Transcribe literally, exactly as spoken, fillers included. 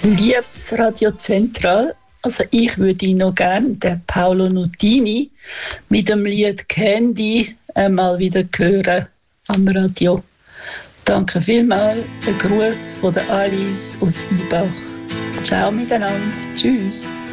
Liebes Radio Central, also ich würde noch gerne den Paolo Nutini mit dem Lied Candy einmal wieder hören am Radio. Danke vielmals, der Gruß von der Alice aus Ibach. Ciao miteinander, tschüss.